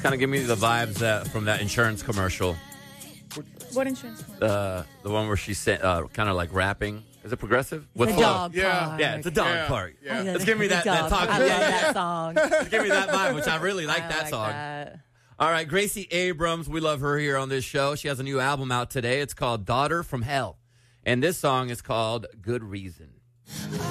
Kind of give me the vibes from that insurance commercial. What insurance? The one where she's kind of like rapping. Is it Progressive? The dog park. Yeah, it's a dog park. Yeah. Let's give me that talk. I love that song. Let's give me that vibe, which I really like that song. That. All right, Gracie Abrams, we love her here on this show. She has a new album out today. It's called Daughter from Hell. And this song is called Good Reason.